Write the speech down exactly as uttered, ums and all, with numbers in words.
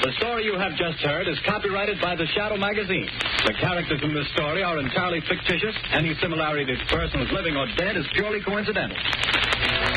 The story you have just heard is copyrighted by the Shadow magazine. The characters in this story are entirely fictitious. Any similarity to persons living or dead is purely coincidental.